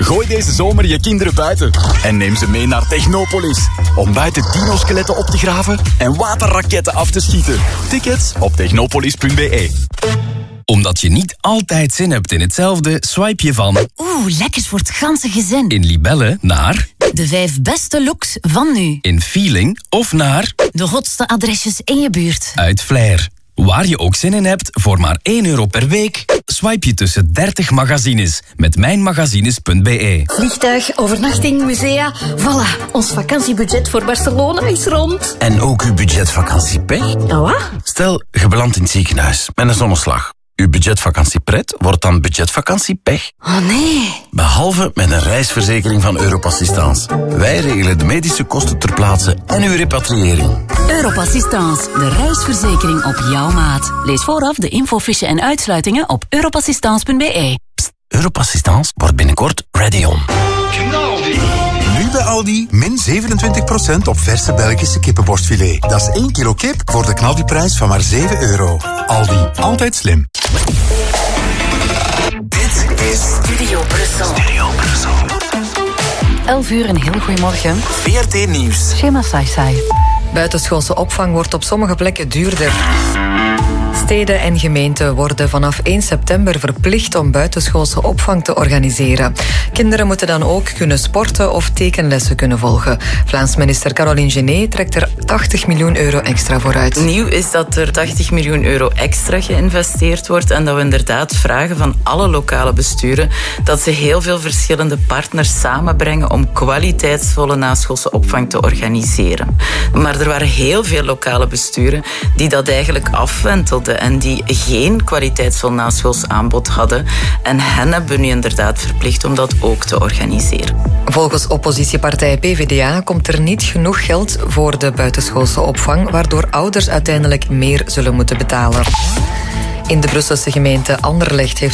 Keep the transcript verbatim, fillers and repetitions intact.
Gooi deze zomer je kinderen buiten en neem ze mee naar Technopolis. Om buiten dino-skeletten op te graven en waterraketten af te schieten. Tickets op technopolis punt b e. Omdat je niet altijd zin hebt in hetzelfde, swipe je van... Oeh, lekkers voor het ganse gezin. In Libelle naar... De vijf beste looks van nu. In Feeling of naar... De hotste adresjes in je buurt. Uit Flair. Waar je ook zin in hebt, voor maar één euro per week... swipe je tussen dertig magazines met mijnmagazines punt b e. Vliegtuig, overnachting, musea. Voilà, ons vakantiebudget voor Barcelona is rond. En ook uw budgetvakanciepech? Oh, wat? Stel, je belandt in het ziekenhuis met een zonneslag. Uw budgetvakantiepret wordt dan budgetvakantiepech. Oh nee. Behalve met een reisverzekering van Europassistance. Wij regelen de medische kosten ter plaatse en uw repatriëring. Europassistance, de reisverzekering op jouw maat. Lees vooraf de infofiche en uitsluitingen op europassistance punt b e. Pst, Europassistance wordt binnenkort ready on. Nu bij Aldi, min zevenentwintig procent op verse Belgische kippenborstfilet. Dat is één kilo kip voor de knaldiprijs van maar zeven euro. Aldi, altijd slim. Dit is Studio Brussel. Studio Brussel. elf uur, een heel goeiemorgen. V R T Nieuws. Schema saai saai. Buitenschoolse opvang wordt op sommige plekken duurder. Steden en gemeenten worden vanaf één september verplicht om buitenschoolse opvang te organiseren. Kinderen moeten dan ook kunnen sporten of tekenlessen kunnen volgen. Vlaams minister Caroline Genet trekt er tachtig miljoen euro extra voor uit. Nieuw is dat er tachtig miljoen euro extra geïnvesteerd wordt en dat we inderdaad vragen van alle lokale besturen dat ze heel veel verschillende partners samenbrengen om kwaliteitsvolle naschoolse opvang te organiseren. Maar er waren heel veel lokale besturen die dat eigenlijk afwentelden en die geen kwaliteitsvol naschools aanbod hadden. En hen hebben we nu inderdaad verplicht om dat ook te organiseren. Volgens oppositiepartij P V D A komt er niet genoeg geld voor de buitenschoolse opvang, waardoor ouders uiteindelijk meer zullen moeten betalen. In de Brusselse gemeente Anderlecht heeft